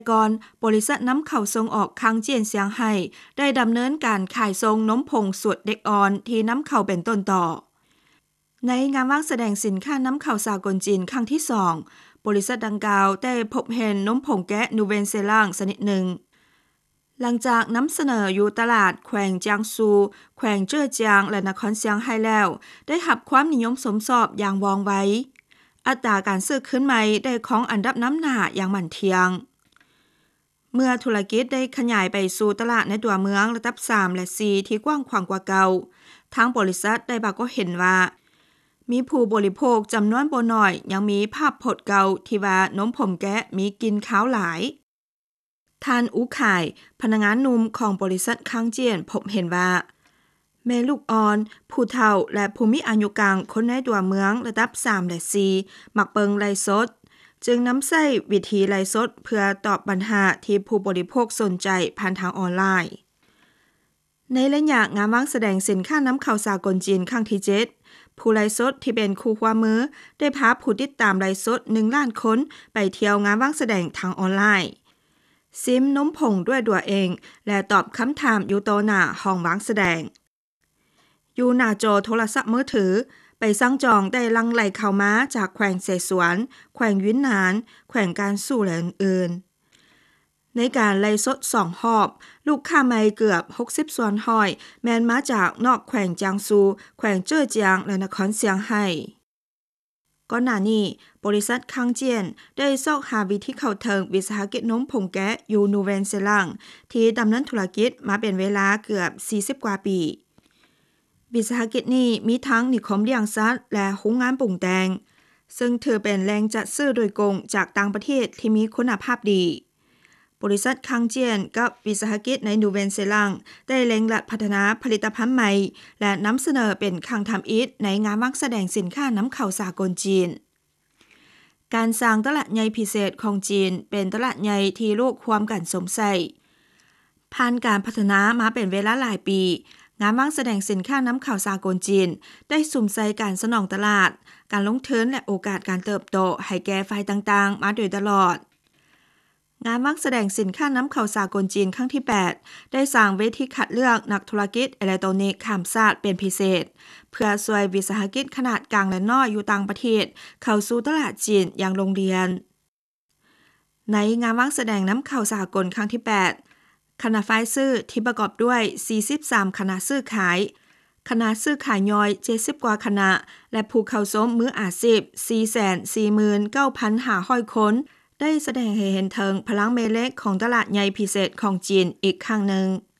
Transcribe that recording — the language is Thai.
ก่อนบริษัทน้ำเข้าส่งออกคังเจียนเซียงไฮ้ได้ดำเนินการขายส่งนมผงสดเด็กอ่อนที่น้ำเข้าเป็นต้นต่อในงานวางแสดงสินค้าน้ำเข้าสากลจีนครั้งที่2บริษัทดังกล่าวได้พบเห็นนมผงแกะนูเวนเซล่างชนิดหนึ่งหลังจากนำเสนออยู่ตลาดแขวงจางซูแขวงเจ้อจางและนครเซียงไฮ้แล้วได้รับความนิยมสมสอบอย่างวองไว้อัตราการซื้อขึ้นใหม่ได้ของอันดับน้ำหน้าอย่างมั่นเทียงเมื่อธุรกิจได้ขยายไปสู่ตลาดในตัวเมืองระดับ3และ4ที่กว้างขวางกว่าเก่าทางบริษัทได้บอกก็เห็นว่ามีผู้บริโภคจำนวนบ่น้อยยังมีภาพพจน์เก่าที่ว่านมผมแกะมีกลิ่นคาวหลายท่านอูข่ายพนักงานหนุ่มของบริษัทคังเจียนพบเห็นว่าแม่ลูกอ่อนผู้เฒ่าและผู้มีอายุกลางคนในตัวเมืองระดับ3และ4มักเบิงไลฟ์สดจึงนำใช้วิธีไลฟ์สดเพื่อตอบปัญหาที่ผู้บริโภคสนใจผ่านทางออนไลน์ในระยะงานวางแสดงสินค้าน้ำเข้าสากลจีนครั้งที่7ผู้ไลฟ์สดที่เป็นคู่ความมือได้พาผู้ติดตามไลฟ์สด1ล้านคนไปเที่ยวงานวางแสดงทางออนไลน์ซิมนมผงด้วยตัวเองและตอบคำถามอยู่ต่อหน้าห้องวางแสดงอยู่หน้าจอโทรศัพท์มือถือไปสั่งจองได้ลังไหลเข้ามาจากแขวงเสฉวนแขวงยุนนานแขวงการสู่และอื่นๆในการไล่สด2รอบลูกค้าใหม่เกือบ60ส่วนห้อยแม้นมาจากนอกแขวงจางซูแขวงเจ้อเจียงและนครเซียงไฮ้ก่อนหน้านี้บริษัทคังเจียนได้ซอกหาวิธีเข้าถึงวิสาหกิจนมผงแกะยูนูเวนเซลังที่ดำเนินธุรกิจมาเป็นเวลาเกือบ40กว่าปีวิสาหกิจนี้มีทั้งนิคมเลี้ยงสัตว์และโรงงานปรุงแต่งซึ่งถือเป็นแหล่งจัดซื้อโดยตรงจากต่างประเทศที่มีคุณภาพดีบริษัทคังเจียนกับวิสาหกิจในนูเวนเซลังได้เล็งและพัฒนาผลิตภัณฑ์ใหม่และนำเสนอเป็นครั้งทำอิฐในงานวางแสดงสินค้าน้ำเข้าสากลจีนการสร้างตลาดใหญ่พิเศษของจีนเป็นตลาดใหญ่ที่โลกความกันสมใส่ผ่านการพัฒนามาเป็นเวลาหลายปีงานวางแสดงสินค้าน้ำเข้าสากลจีนได้สุ่มใส่การสนองตลาดการลงทุนและโอกาสการเติบโตให้แก่ฝ่ายต่างๆมาโดยตลอดงานวางแสดงสินค้าน้ำเข้าสากลจีนครั้งที่8ได้สร้างเวทีคัดเลือกนักธุรกิจอิเล็กทรอนิกส์ข้ามชาติเป็นพิเศษเพื่อช่วยวิสาหกิจขนาดกลางและน้อยอยู่ต่างประเทศเข้าสู่ตลาดจีนอย่างลงเรียนในงานวางแสดงน้ำเข้าสากลครั้งที่8คณะฝ่ายซื้อที่ประกอบด้วย43คณะซื้อขายคณะซื้อขายย่อย70กว่าคณะและผู้เข้าชมมืออาชีพ 449,500 คนได้แสดงให้เห็นถึงพลังแม่เหล็กของตลาดใหญ่พิเศษของจีนอีกครั้งหนึ่ง